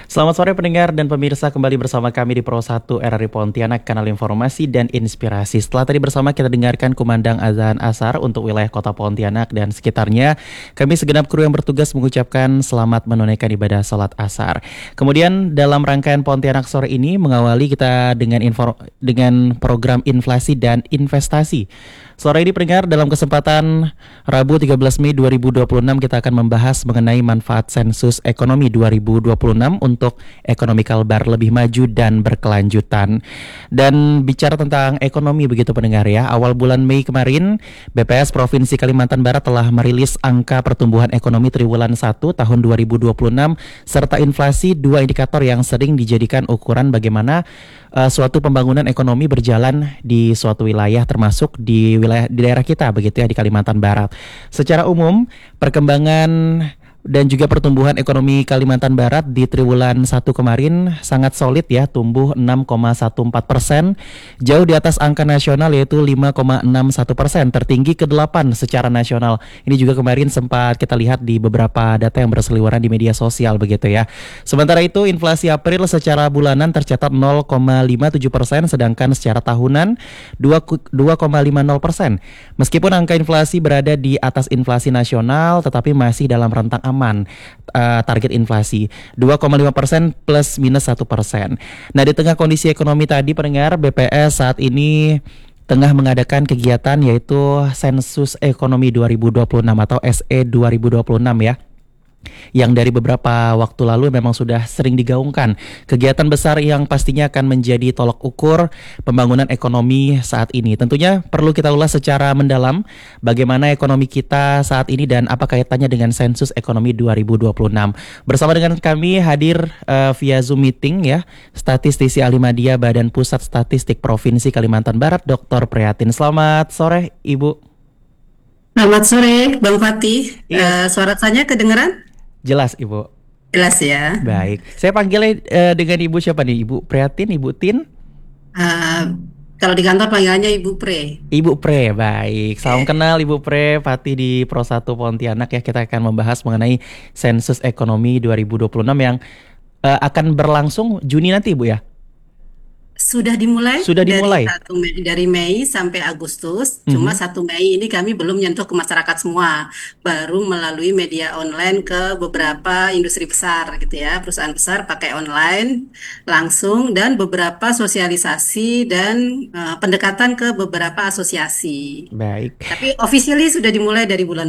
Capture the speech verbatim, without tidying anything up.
Selamat sore pendengar dan pemirsa, kembali bersama kami di Pro satu R R I Pontianak, kanal informasi dan inspirasi. Setelah tadi bersama kita dengarkan kumandang azan asar untuk wilayah kota Pontianak dan sekitarnya, kami segenap kru yang bertugas mengucapkan selamat menunaikan ibadah salat asar. Kemudian dalam rangkaian Pontianak sore ini mengawali kita dengan info, dengan program inflasi dan investasi. Sore ini pendengar, dalam kesempatan Rabu tiga belas Mei dua ribu dua puluh enam kita akan membahas mengenai manfaat sensus ekonomi dua ribu dua puluh enam untuk ekonomi Kalbar lebih maju dan berkelanjutan. Dan bicara tentang ekonomi begitu pendengar ya, awal bulan Mei kemarin B P S Provinsi Kalimantan Barat telah merilis angka pertumbuhan ekonomi triwulan satu tahun dua ribu dua puluh enam serta inflasi, dua indikator yang sering dijadikan ukuran bagaimana uh, suatu pembangunan ekonomi berjalan di suatu wilayah, termasuk di wilayah di daerah kita begitu ya, di Kalimantan Barat. Secara umum, perkembangan dan juga pertumbuhan ekonomi Kalimantan Barat di triwulan satu kemarin sangat solid ya, tumbuh enam koma empat belas persen, jauh di atas angka nasional yaitu lima koma enam satu persen, tertinggi kedelapan secara nasional. Ini juga kemarin sempat kita lihat di beberapa data yang berseliweran di media sosial begitu ya. Sementara itu inflasi April secara bulanan tercatat nol koma lima tujuh persen, sedangkan secara tahunan dua koma lima nol persen. Meskipun angka inflasi berada di atas inflasi nasional, tetapi masih dalam rentang aman. Uh, target inflasi dua koma lima persen plus minus satu persen. Nah, di tengah kondisi ekonomi tadi pendengar, B P S saat ini tengah mengadakan kegiatan yaitu Sensus Ekonomi dua ribu dua puluh enam atau S E dua ribu dua puluh enam ya, yang dari beberapa waktu lalu memang sudah sering digaungkan. Kegiatan besar yang pastinya akan menjadi tolok ukur pembangunan ekonomi saat ini. Tentunya perlu kita ulas secara mendalam bagaimana ekonomi kita saat ini dan apa kaitannya dengan sensus ekonomi dua ribu dua puluh enam. Bersama dengan kami hadir uh, via Zoom meeting ya, statistisi ahli media Badan Pusat Statistik Provinsi Kalimantan Barat, Doktor Prihatin. Selamat sore, Ibu. Selamat sore, Bang Fatih. Iya. Uh, suara saya kedengeran? Jelas, Ibu. Jelas ya. Baik. Saya panggilnya uh, dengan Ibu siapa nih? Ibu Prihatin, Ibu Tin? Uh, kalau di kantor panggilannya Ibu Pre. Ibu Pre, baik. Salam Eh, kenal Ibu Pre, Fatih di Pro satu Pontianak ya. Kita akan membahas mengenai sensus ekonomi dua ribu dua puluh enam yang uh, akan berlangsung Juni nanti, Ibu ya. Sudah dimulai Sudah dari dimulai. satu Mei, dari Mei sampai Agustus. Cuma Mhm. satu Mei ini kami belum nyentuh ke masyarakat semua. Baru melalui media online ke beberapa industri besar gitu ya. Perusahaan besar pakai online langsung dan beberapa sosialisasi dan uh, pendekatan ke beberapa asosiasi. Baik. Tapi officially sudah dimulai dari bulan